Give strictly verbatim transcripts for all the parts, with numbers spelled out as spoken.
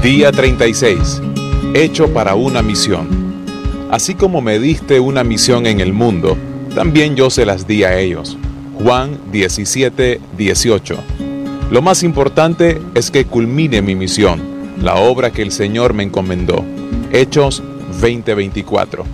Día treinta y seis. Hecho para una misión. Así como me diste una misión en el mundo, también yo se las di a ellos. Juan diecisiete, dieciocho. Lo más importante es que culmine mi misión, la obra que el Señor me encomendó. Hechos veinte, veinticuatro.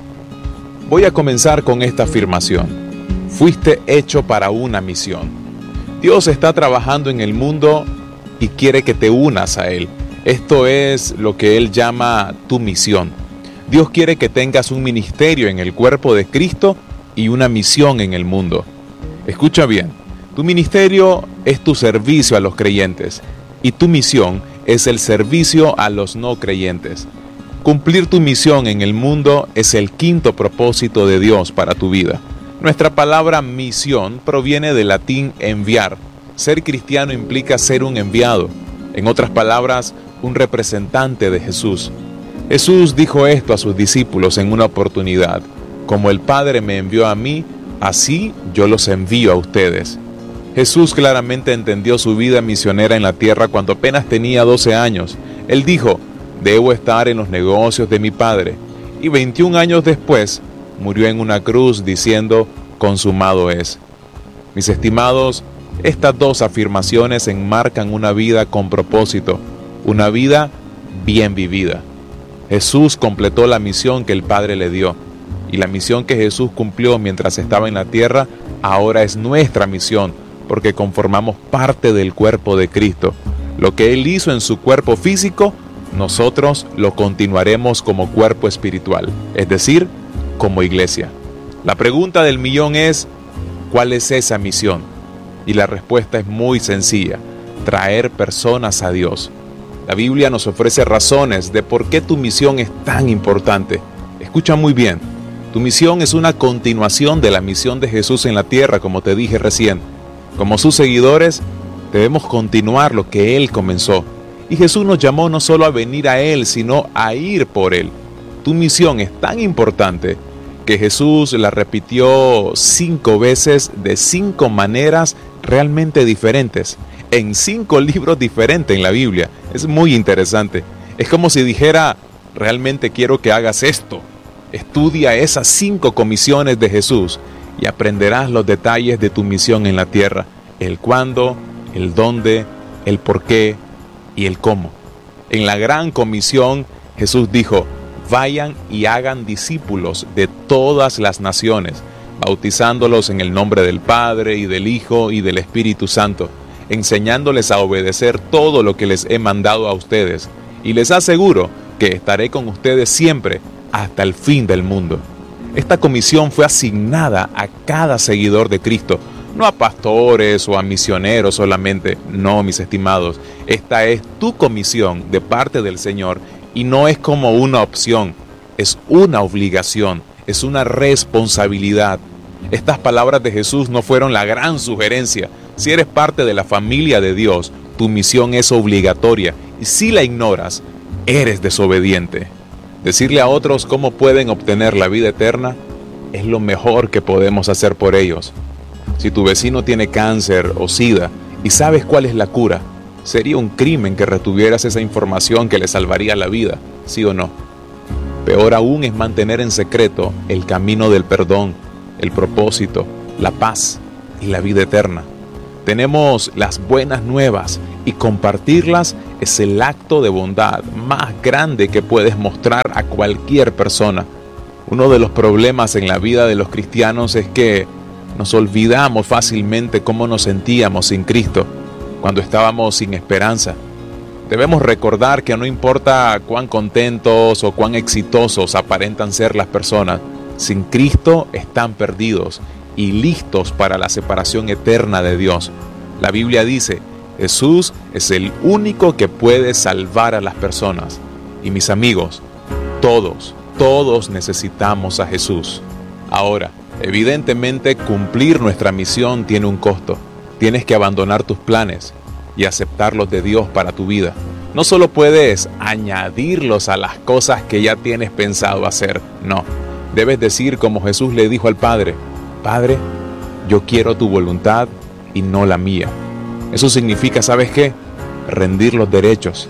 Voy a comenzar con esta afirmación. Fuiste hecho para una misión. Dios está trabajando en el mundo y quiere que te unas a Él. Esto es lo que Él llama tu misión. Dios quiere que tengas un ministerio en el cuerpo de Cristo y una misión en el mundo. Escucha bien, tu ministerio es tu servicio a los creyentes y tu misión es el servicio a los no creyentes. Cumplir tu misión en el mundo es el quinto propósito de Dios para tu vida. Nuestra palabra misión proviene del latín enviar. Ser cristiano implica ser un enviado. En otras palabras, un representante de Jesús. Jesús dijo esto a sus discípulos en una oportunidad: como el Padre me envió a mí, así yo los envío a ustedes. Jesús claramente entendió su vida misionera en la tierra cuando apenas tenía doce años. Él dijo: debo estar en los negocios de mi Padre. Y veintiún años después, murió en una cruz diciendo: consumado es. Mis estimados, estas dos afirmaciones enmarcan una vida con propósito, una vida bien vivida. Jesús completó la misión que el Padre le dio, y la misión que Jesús cumplió mientras estaba en la tierra ahora es nuestra misión, porque conformamos parte del cuerpo de Cristo. Lo que Él hizo en su cuerpo físico, nosotros lo continuaremos como cuerpo espiritual, es decir, como iglesia. La pregunta del millón es: ¿cuál es esa misión? Y la respuesta es muy sencilla: traer personas a Dios. La Biblia nos ofrece razones de por qué tu misión es tan importante. Escucha muy bien, tu misión es una continuación de la misión de Jesús en la tierra, como te dije recién. Como sus seguidores, debemos continuar lo que Él comenzó. Y Jesús nos llamó no solo a venir a Él, sino a ir por Él. Tu misión es tan importante que Jesús la repitió cinco veces de cinco maneras realmente diferentes, en cinco libros diferentes en la Biblia. Es muy interesante. Es como si dijera: realmente quiero que hagas esto. Estudia esas cinco comisiones de Jesús y aprenderás los detalles de tu misión en la tierra: el cuándo, el dónde, el por qué y el cómo. En la gran comisión, Jesús dijo: vayan y hagan discípulos de todas las naciones, bautizándolos en el nombre del Padre y del Hijo y del Espíritu Santo, enseñándoles a obedecer todo lo que les he mandado a ustedes, y les aseguro que estaré con ustedes siempre hasta el fin del mundo. Esta comisión fue asignada a cada seguidor de Cristo, no a pastores o a misioneros solamente. No, mis estimados, esta es tu comisión de parte del Señor, y no es como una opción, es una obligación, es una responsabilidad. Estas palabras de Jesús no fueron la gran sugerencia. Si eres parte de la familia de Dios, tu misión es obligatoria, y si la ignoras, eres desobediente. Decirle a otros cómo pueden obtener la vida eterna es lo mejor que podemos hacer por ellos. Si tu vecino tiene cáncer o sida y sabes cuál es la cura, sería un crimen que retuvieras esa información que le salvaría la vida, ¿sí o no? Peor aún es mantener en secreto el camino del perdón, el propósito, la paz y la vida eterna. Tenemos las buenas nuevas y compartirlas es el acto de bondad más grande que puedes mostrar a cualquier persona. Uno de los problemas en la vida de los cristianos es que nos olvidamos fácilmente cómo nos sentíamos sin Cristo, cuando estábamos sin esperanza. Debemos recordar que no importa cuán contentos o cuán exitosos aparentan ser las personas, sin Cristo están perdidos y listos para la separación eterna de Dios. La Biblia dice: Jesús es el único que puede salvar a las personas. Y mis amigos, todos, todos necesitamos a Jesús. Ahora, evidentemente cumplir nuestra misión tiene un costo. Tienes que abandonar tus planes y aceptar los de Dios para tu vida. No solo puedes añadirlos a las cosas que ya tienes pensado hacer, no. Debes decir como Jesús le dijo al Padre: Padre, yo quiero tu voluntad y no la mía. Eso significa, ¿sabes qué? Rendir los derechos.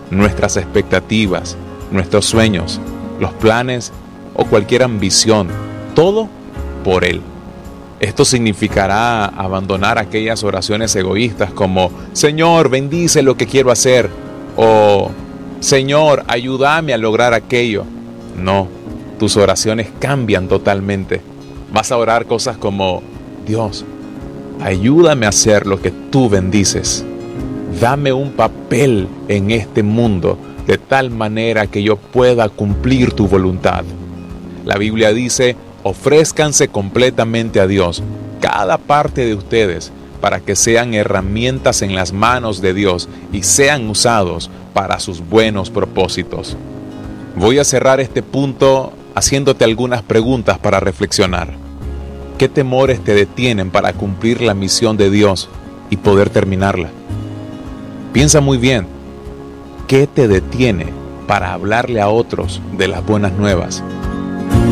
nuestras expectativas, nuestros sueños, los planes o cualquier ambición, todo por Él. Esto significará abandonar aquellas oraciones egoístas como Señor, bendice lo que quiero hacer o Señor, ayúdame a lograr aquello. No, tus oraciones cambian totalmente. Vas a orar cosas como Dios, ayúdame a hacer lo que tú bendices. Dame un papel en este mundo de tal manera que yo pueda cumplir tu voluntad. La Biblia dice, ofrézcanse completamente a Dios, cada parte de ustedes, para que sean herramientas en las manos de Dios y sean usados para sus buenos propósitos. Voy a cerrar este punto haciéndote algunas preguntas para reflexionar. ¿Qué temores te detienen para cumplir la misión de Dios y poder terminarla? Piensa muy bien, ¿qué te detiene para hablarle a otros de las buenas nuevas?